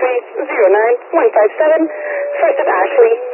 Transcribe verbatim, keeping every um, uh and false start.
three zero nine one five seven, First of Ashley,